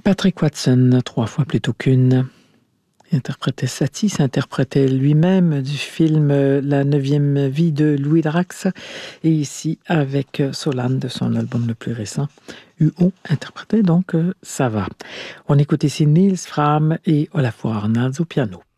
Patrick Watson, 3 fois plutôt qu'une. Il interprétait Satie, s'interprétait lui-même du film La 9e vie de Louis Drax, et ici avec Solane de son album le plus récent, UO, interprétait donc Ça va. On écoute ici Niels Fram et Olafur Arnalds au piano.